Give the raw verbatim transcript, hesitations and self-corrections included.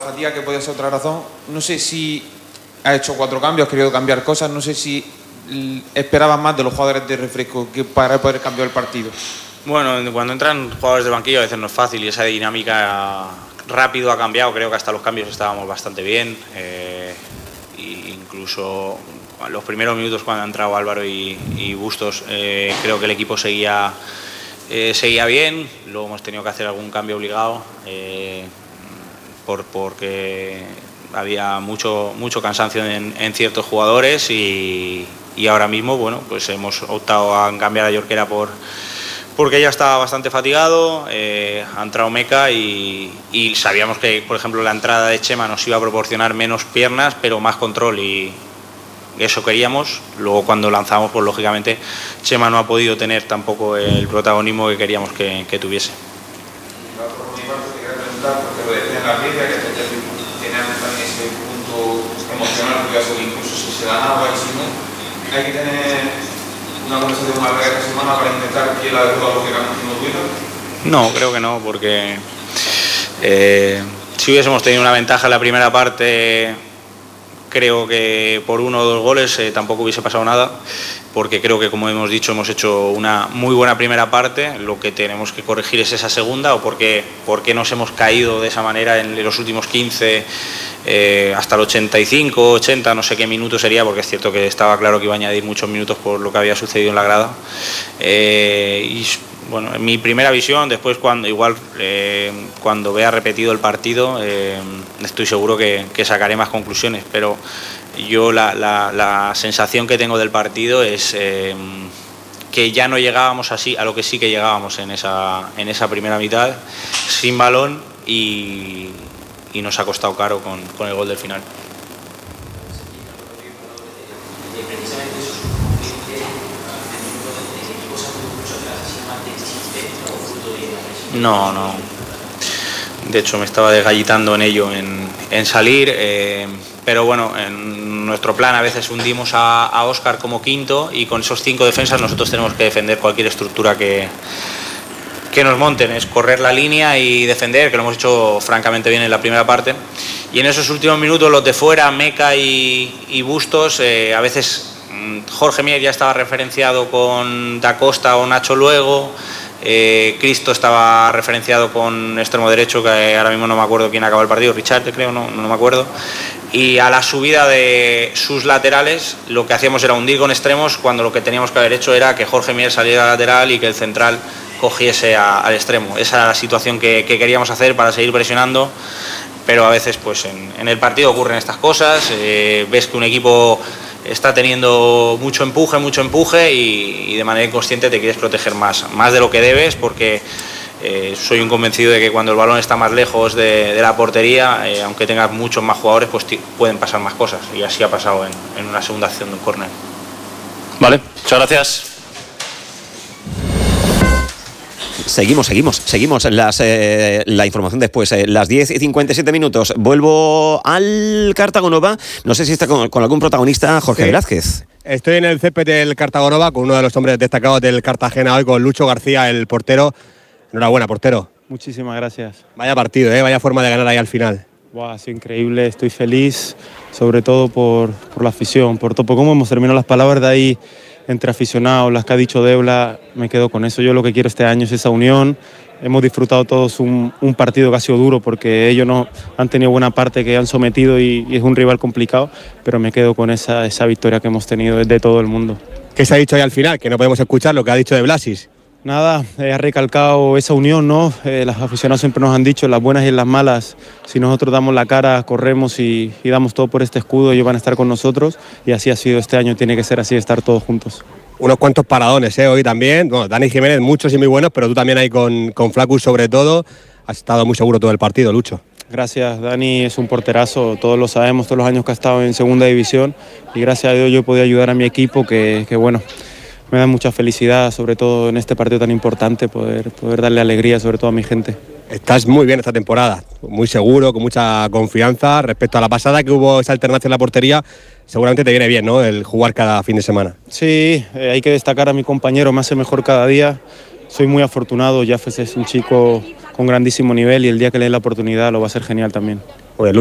Fatiga, que podía ser otra razón. No sé si ha hecho cuatro cambios, ha querido cambiar cosas. No sé si esperabas más de los jugadores de refresco que para poder cambiar el partido. Bueno, cuando entran jugadores de banquillo a veces no es fácil y esa dinámica rápido ha cambiado. Creo que hasta los cambios estábamos bastante bien. Eh, incluso los primeros minutos cuando han entrado Álvaro y, y Bustos, eh, creo que el equipo seguía, eh, seguía bien. Luego hemos tenido que hacer algún cambio obligado. Eh, Por, porque había mucho, mucho cansancio en, en ciertos jugadores y, y ahora mismo bueno, pues hemos optado a cambiar a Jorquera por, porque ya estaba bastante fatigado, eh, ha entrado Meca y, y sabíamos que, por ejemplo, la entrada de Chema nos iba a proporcionar menos piernas, pero más control y eso queríamos. Luego cuando lanzamos, pues lógicamente Chema no ha podido tener tampoco el protagonismo que queríamos que, que tuviese. Porque lo decía en la previa, que tenían también ese punto emocional, porque incluso si se ganaba y si no, hay que tener una conversación más larga esta semana para intentar que la derrota lógicamente no duela. No, creo que no, porque eh, si hubiésemos tenido una ventaja en la primera parte, creo que por uno o dos goles eh, tampoco hubiese pasado nada, porque creo que, como hemos dicho, hemos hecho una muy buena primera parte. Lo que tenemos que corregir es esa segunda, o por qué, por qué nos hemos caído de esa manera en los últimos quince eh, hasta el ochenta y cinco, ochenta, no sé qué minutos sería, porque es cierto que estaba claro que iba a añadir muchos minutos por lo que había sucedido en la grada. Eh, y bueno, en mi primera visión, después cuando igual eh, cuando vea repetido el partido, eh, estoy seguro que, que sacaré más conclusiones, pero yo la, la, la sensación que tengo del partido es eh, que ya no llegábamos así a lo que sí que llegábamos en esa, en esa primera mitad, sin balón, y, y nos ha costado caro con, con el gol del final. No, no. De hecho, me estaba desgallitando en ello, en, en salir. Eh, pero bueno, en nuestro plan a veces hundimos a, a Óscar como quinto, y con esos cinco defensas nosotros tenemos que defender cualquier estructura que, que nos monten. Es correr la línea y defender, que lo hemos hecho francamente bien en la primera parte. Y en esos últimos minutos, los de fuera, Meca y, y Bustos, eh, a veces Jorge Mier ya estaba referenciado con Da Costa o Nacho Luego. Eh, Cristo estaba referenciado con extremo derecho, que ahora mismo no me acuerdo quién acabó el partido, Richard creo, no, no me acuerdo. Y a la subida de sus laterales lo que hacíamos era hundir con extremos, cuando lo que teníamos que haber hecho era que Jorge Mier saliera lateral y que el central cogiese a, al extremo. Esa era la situación que, que queríamos hacer para seguir presionando, pero a veces pues en, en el partido ocurren estas cosas. Eh, ves que un equipo está teniendo mucho empuje, mucho empuje y, y de manera inconsciente te quieres proteger más, más de lo que debes, porque eh, soy un convencido de que cuando el balón está más lejos de, de la portería, eh, aunque tengas muchos más jugadores, pues pueden pasar más cosas, y así ha pasado en, en una segunda acción de un córner. Vale, muchas gracias. Seguimos, seguimos, seguimos las, eh, la información después. Eh, las diez y cincuenta y siete minutos. Vuelvo al Cartagonova. No sé si está con, con algún protagonista, Jorge sí. Velázquez. Estoy en el césped del Cartagonova con uno de los hombres destacados del Cartagena hoy, con Lucho García, el portero. Enhorabuena, portero. Muchísimas gracias. Vaya partido, ¿eh? Vaya forma de ganar ahí al final. Wow, ha sido increíble, estoy feliz, sobre todo por, por la afición, por todo, por cómo hemos terminado las palabras de ahí entre aficionados, las que ha dicho Debla. Me quedo con eso. Yo lo que quiero este año es esa unión. Hemos disfrutado todos un, un partido que ha sido duro, porque ellos no han tenido buena parte, que han sometido, y, y es un rival complicado, pero me quedo con esa, esa victoria que hemos tenido de todo el mundo. ¿Qué se ha dicho ahí al final? Que no podemos escuchar lo que ha dicho de Blasis. Nada, eh, ha recalcado esa unión, ¿no? Eh, los aficionados siempre nos han dicho, en las buenas y en las malas, si nosotros damos la cara, corremos y, y damos todo por este escudo, ellos van a estar con nosotros, y así ha sido este año, tiene que ser así, estar todos juntos. Unos cuantos paradones, ¿eh? Hoy también. Bueno, Dani Jiménez, muchos y muy buenos, pero tú también ahí con, con Flacus sobre todo. Has estado muy seguro todo el partido, Lucho. Gracias, Dani es un porterazo, todos lo sabemos, todos los años que ha estado en segunda división, y gracias a Dios yo he podido ayudar a mi equipo, que, que bueno, me da mucha felicidad, sobre todo en este partido tan importante, poder, poder darle alegría sobre todo a mi gente. Estás muy bien esta temporada, muy seguro, con mucha confianza. Respecto a la pasada, que hubo esa alternancia en la portería, seguramente te viene bien, ¿no?, el jugar cada fin de semana. Sí, eh, hay que destacar a mi compañero, me hace mejor cada día. Soy muy afortunado, Jafes es un chico con grandísimo nivel, y el día que le dé la oportunidad lo va a hacer genial también.